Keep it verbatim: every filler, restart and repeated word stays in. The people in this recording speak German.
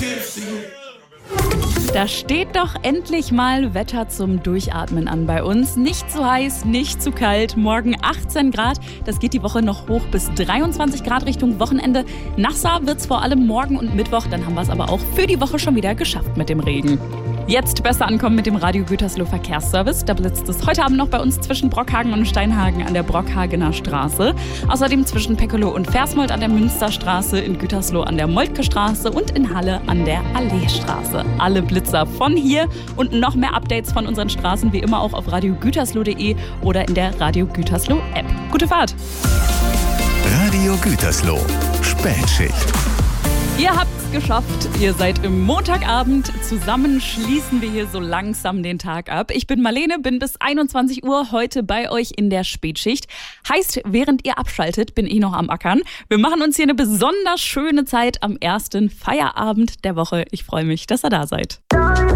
Da steht doch endlich mal Wetter zum Durchatmen an bei uns. Nicht zu heiß, nicht zu kalt. Morgen achtzehn Grad. Das geht die Woche noch hoch bis dreiundzwanzig Grad Richtung Wochenende. Nasser wird's vor allem morgen und Mittwoch. Dann haben wir es aber auch für die Woche schon wieder geschafft mit dem Regen. Jetzt besser ankommen mit dem Radio Gütersloh Verkehrsservice. Da blitzt es heute Abend noch bei uns zwischen Brockhagen und Steinhagen an der Brockhagener Straße. Außerdem zwischen Peckeloh und Versmold an der Münsterstraße, in Gütersloh an der Moltke Straße und in Halle an der Alleestraße. Alle Blitzer von hier und noch mehr Updates von unseren Straßen wie immer auch auf radio gütersloh punkt de oder in der Radio Gütersloh App. Gute Fahrt! Radio Gütersloh. Spätschicht. Ihr habt's geschafft. Ihr seid im Montagabend. Zusammen schließen wir hier so langsam den Tag ab. Ich bin Marlene, bin bis einundzwanzig Uhr heute bei euch in der Spätschicht. Heißt, während ihr abschaltet, bin ich noch am Ackern. Wir machen uns hier eine besonders schöne Zeit am ersten Feierabend der Woche. Ich freue mich, dass ihr da seid.